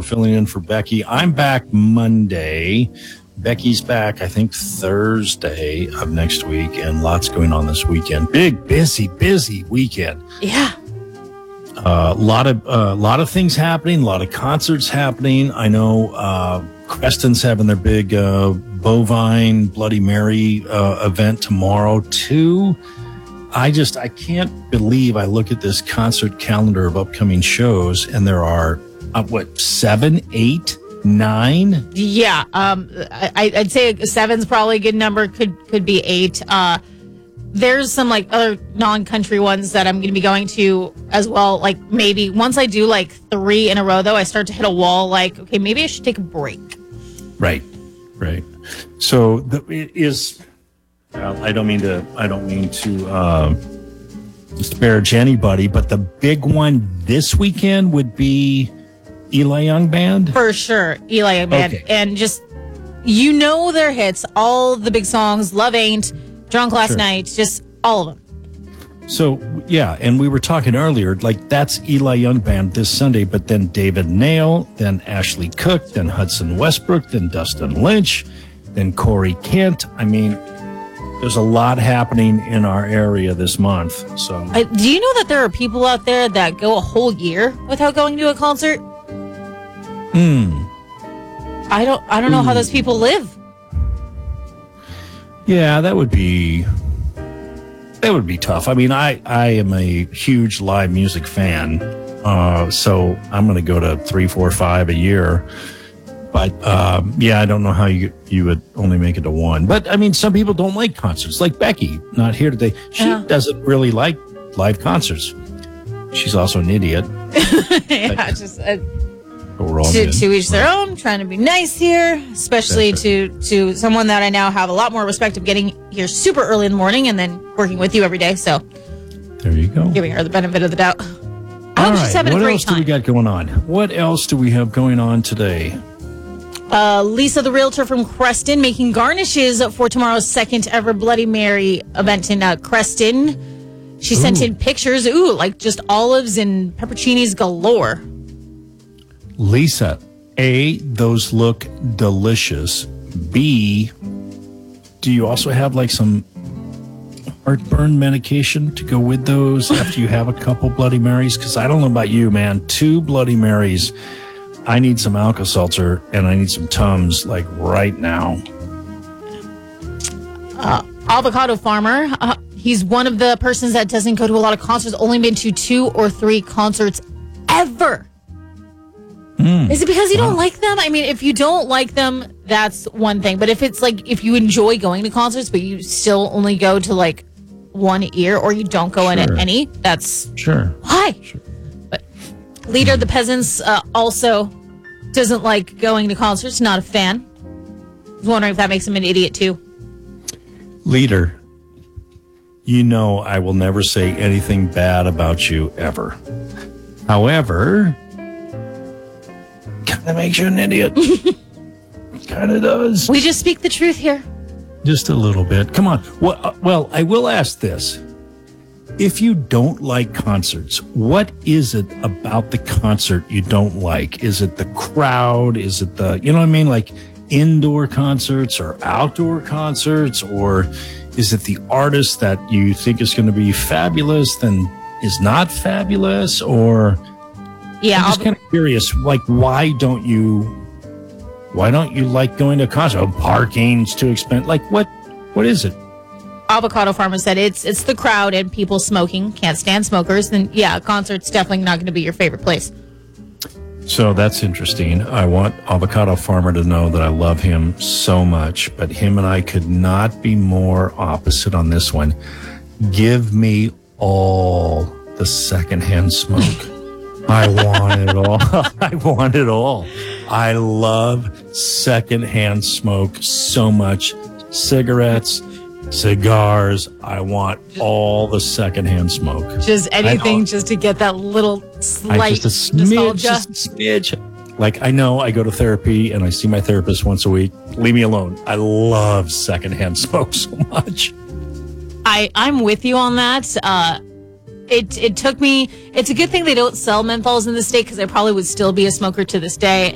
filling in for Becky. I'm back Monday. Becky's back, I think, Thursday of next week, and lots going on this weekend. Big, busy weekend. Yeah. A lot of things happening, a lot of concerts happening. I know Creston's having their big Bovine Bloody Mary event tomorrow, too. I can't believe I look at this concert calendar of upcoming shows, and there are, 7, 8, 9? Yeah. I'd say 7's probably a good number. Could be 8. There's some like other non-country ones that I'm going to be going to as well. Like maybe once I do like 3 in a row, though, I start to hit a wall. Like, okay, maybe I should take a break. Right. So it is. I don't mean to disparage anybody, but the big one this weekend would be Eli Young Band. For sure, Eli Young Band, okay. And just their hits, all the big songs, Love Ain't, Drunk Last Night, just all of them. So, yeah, and we were talking earlier, like that's Eli Young Band this Sunday, but then David Nail, then Ashley Cook, then Hudson Westbrook, then Dustin Lynch, then Corey Kent. I mean, there's a lot happening in our area this month. So, do you know that there are people out there that go a whole year without going to a concert? I don't know how those people live. Yeah, that would be tough. I mean, I am a huge live music fan, so I'm going to go to 3, 4, 5 a year. But yeah, I don't know how you would only make it to 1. But I mean, some people don't like concerts. Like Becky, not here today. She doesn't really like live concerts. She's also an idiot. Yeah, just we're all to each their own. Trying to be nice here, especially to someone that I now have a lot more respect of getting here super early in the morning and then working with you every day. So there you go. Giving her the benefit of the doubt. All right. What else do we got going on? What else do we have going on today? Lisa, the realtor from Creston, making garnishes for tomorrow's second ever Bloody Mary event in Creston. She sent in pictures, like just olives and pepperoncinis galore. Lisa, A, those look delicious. B, do you also have like some heartburn medication to go with those after you have a couple Bloody Marys? Because I don't know about you, man. 2 Bloody Marys. I need some Alka-Seltzer and I need some Tums like right now. Avocado Farmer. He's one of the persons that doesn't go to a lot of concerts, only been to 2 or 3 concerts ever. Is it because you don't like them? I mean, if you don't like them, that's one thing. But if it's like, if you enjoy going to concerts, but you still only go to like 1 ear or you don't go in at any, that's why. Sure. But Leader of the Peasants also doesn't like going to concerts, not a fan. I was wondering if that makes him an idiot too. Leader, you know I will never say anything bad about you ever. However, kind of makes you an idiot. Kind of does. We just speak the truth here. Just a little bit. Come on. Well, I will ask this. If you don't like concerts, what is it about the concert you don't like? Is it the crowd? Is it the, you know what I mean? Like indoor concerts or outdoor concerts? Or is it the artist that you think is going to be fabulous then is not fabulous? Or yeah, I'm just kind of curious, like, why don't you like going to a concert? Oh, parking's too expensive. Like, what is it? Avocado Farmer said it's the crowd and people smoking. Can't stand smokers. Then, yeah, a concert's definitely not going to be your favorite place. So that's interesting. I want Avocado Farmer to know that I love him so much, but him and I could not be more opposite on this one. Give me all the secondhand smoke. I want it all. I want it all. I love secondhand smoke so much. Cigarettes, cigars. I want all the secondhand smoke. Just anything just to get that little slight just nostalgia. Just a smidge. Like, I know I go to therapy and I see my therapist once a week. Leave me alone. I love secondhand smoke so much. I'm with you on that. It took me. It's a good thing they don't sell menthols in the state because I probably would still be a smoker to this day.